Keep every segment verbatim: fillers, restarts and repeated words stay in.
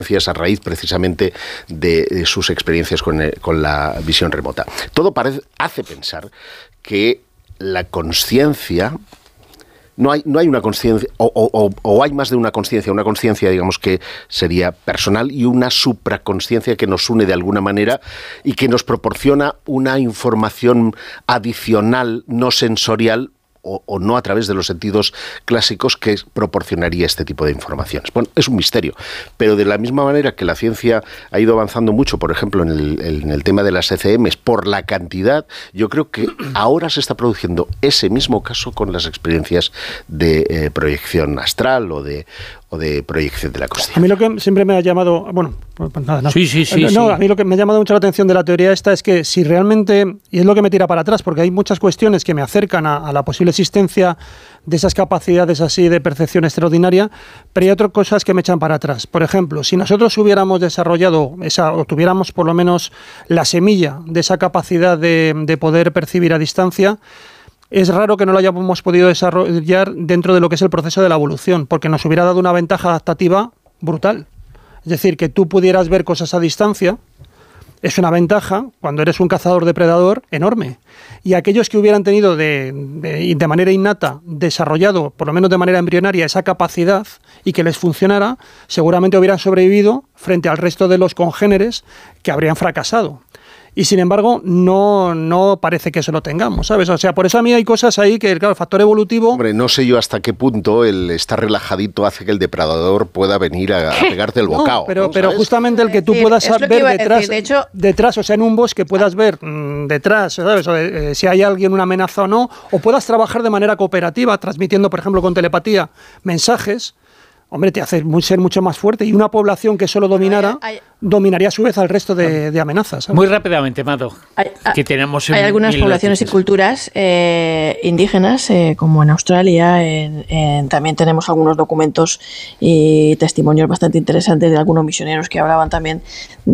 a raíz precisamente de, de sus experiencias con, el, con la visión remota. Todo parece, hace pensar que la consciencia, no hay, no hay una consciencia, o, o, o hay más de una consciencia, una consciencia, digamos, que sería personal y una supraconsciencia que nos une de alguna manera y que nos proporciona una información adicional, no sensorial, O, o no a través de los sentidos clásicos que proporcionaría este tipo de informaciones. Bueno, es un misterio, pero de la misma manera que la ciencia ha ido avanzando mucho, por ejemplo, en el, en el tema de las E C Ms, por la cantidad, yo creo que ahora se está produciendo ese mismo caso con las experiencias de eh, proyección astral o de o de proyección de la consciencia. A mí lo que siempre me ha llamado, bueno, pues nada, no. Sí, sí, sí. No, sí. a mí lo que me ha llamado mucho la atención de la teoría esta es que si realmente, y es lo que me tira para atrás, porque hay muchas cuestiones que me acercan a, a la posible existencia de esas capacidades así de percepción extraordinaria, pero hay otras cosas que me echan para atrás. Por ejemplo, si nosotros hubiéramos desarrollado esa, o tuviéramos por lo menos la semilla de esa capacidad de, de poder percibir a distancia, es raro que no lo hayamos podido desarrollar dentro de lo que es el proceso de la evolución, porque nos hubiera dado una ventaja adaptativa brutal. Es decir, que tú pudieras ver cosas a distancia es una ventaja cuando eres un cazador-depredador enorme. Y aquellos que hubieran tenido de, de, de manera innata desarrollado, por lo menos de manera embrionaria, esa capacidad y que les funcionara, seguramente hubieran sobrevivido frente al resto de los congéneres que habrían fracasado. Y sin embargo, no, no parece que eso lo tengamos, ¿sabes? O sea, por eso a mí hay cosas ahí que, claro, el factor evolutivo... Hombre, no sé yo hasta qué punto el estar relajadito hace que el depredador pueda venir a, a pegarte el bocado. No, pero, ¿no? pero justamente el que tú puedas es ver detrás, decir, de hecho... detrás, o sea, en un bosque puedas ver mmm, detrás, ¿sabes? O, eh, si hay alguien, una amenaza o no, o puedas trabajar de manera cooperativa, transmitiendo, por ejemplo, con telepatía, mensajes... Hombre, te hace ser mucho más fuerte. Y una población que solo dominara, hay, hay, dominaría a su vez al resto de, de amenazas, ¿sabes? Muy rápidamente, Mato. Hay, que tenemos hay algunas poblaciones y culturas eh, indígenas, eh, como en Australia. En, en, también tenemos algunos documentos y testimonios bastante interesantes de algunos misioneros que hablaban también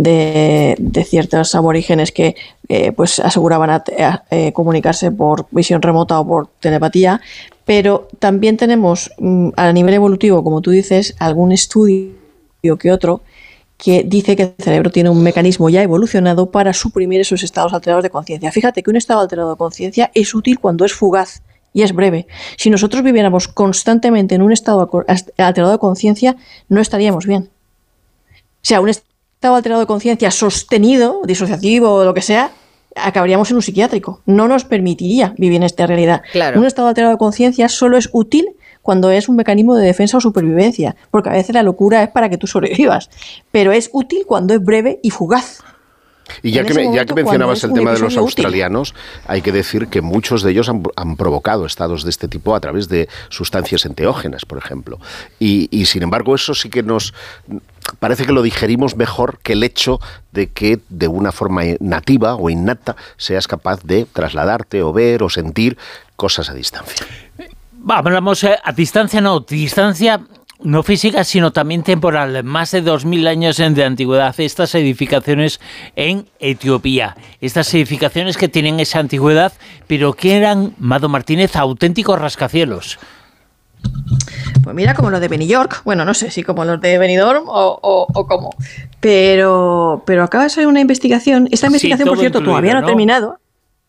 de, de ciertos aborígenes que eh, pues aseguraban a, a, a comunicarse por visión remota o por telepatía. Pero también tenemos a nivel evolutivo, como tú dices, algún estudio que otro que dice que el cerebro tiene un mecanismo ya evolucionado para suprimir esos estados alterados de conciencia. Fíjate que un estado alterado de conciencia es útil cuando es fugaz y es breve. Si nosotros viviéramos constantemente en un estado alterado de conciencia, no estaríamos bien. O sea, un estado alterado de conciencia sostenido, disociativo o lo que sea, acabaríamos en un psiquiátrico. No nos permitiría vivir en esta realidad. Claro. Un estado alterado de conciencia solo es útil cuando es un mecanismo de defensa o supervivencia, porque a veces la locura es para que tú sobrevivas, pero es útil cuando es breve y fugaz. Y ya que, me, ya que mencionabas el tema de los australianos, útil. Hay que decir que muchos de ellos han, han provocado estados de este tipo a través de sustancias enteógenas, por ejemplo. Y, y sin embargo, eso sí que nos... parece que lo digerimos mejor que el hecho de que de una forma nativa o innata seas capaz de trasladarte o ver o sentir cosas a distancia. Hablamos eh, a distancia, no, distancia... no física, sino también temporal. Más de dos mil años de antigüedad. Estas edificaciones en Etiopía. Estas edificaciones que tienen esa antigüedad, pero que eran, Mado Martínez, auténticos rascacielos. Pues mira, como los de Benidorm. Bueno, no sé si como los de Benidorm o, o, o cómo. Pero, pero acaba de salir una investigación. Esta investigación, sí, por cierto, incluido, todavía no ha terminado.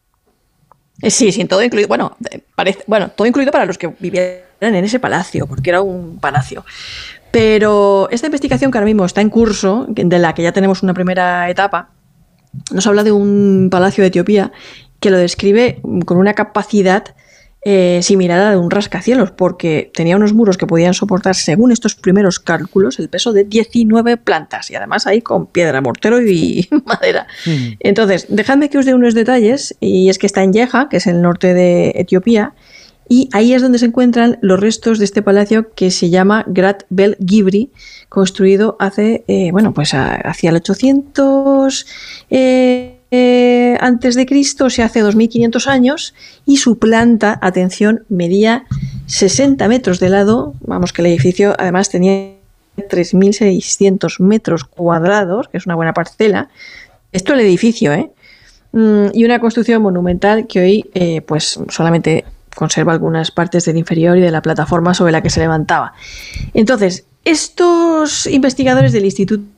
Eh, sí, sin todo incluido. Bueno, parece, bueno, todo incluido para los que vivieran en ese palacio, porque era un palacio. Pero esta investigación que ahora mismo está en curso, de la que ya tenemos una primera etapa, nos habla de un palacio de Etiopía que lo describe con una capacidad eh, similar a la de un rascacielos, porque tenía unos muros que podían soportar, según estos primeros cálculos, el peso de diecinueve plantas, y además ahí con piedra, mortero y madera. Mm. Entonces, dejadme que os dé unos detalles, y es que está en Yeha, que es el norte de Etiopía, y ahí es donde se encuentran los restos de este palacio que se llama Grat Bel Gibri, construido hace, eh, bueno, pues a, hacia el ochocientos eh, eh, antes de Cristo, o sea, hace dos mil quinientos años, y su planta, atención, medía sesenta metros de lado. Vamos, que el edificio además tenía tres mil seiscientos metros cuadrados, que es una buena parcela. Esto es el edificio, ¿eh? Mm, y una construcción monumental que hoy, eh, pues solamente conserva algunas partes del inferior y de la plataforma sobre la que se levantaba. Entonces, estos investigadores del Instituto